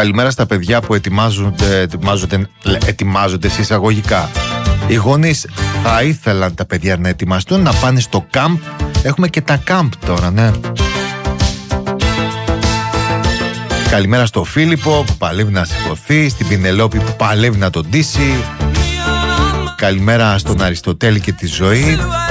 Καλημέρα στα παιδιά που ετοιμάζονται σε εισαγωγικά. Οι γονείς θα ήθελαν τα παιδιά να ετοιμαστούν, να πάνε στο κάμπ. Έχουμε και τα κάμπ τώρα, ναι. Καλημέρα στο Φίλιππο που παλεύει να σηκωθεί, στην Πινελόπη που παλεύει να τον ντύσει. Καλημέρα στον Αριστοτέλη και τη Ζωή.